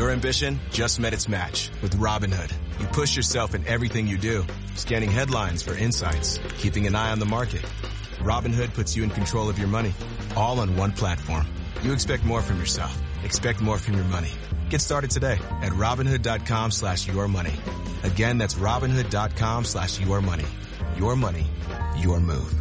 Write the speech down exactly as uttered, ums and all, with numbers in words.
Your ambition just met its match with Robinhood. You push yourself in everything you do, scanning headlines for insights, keeping an eye on the market. Robinhood puts you in control of your money, all on one platform. You expect more from yourself. Expect more from your money. Get started today at Robinhood.com slash your money. Again, that's Robinhood.com slash your money. Your money, your move.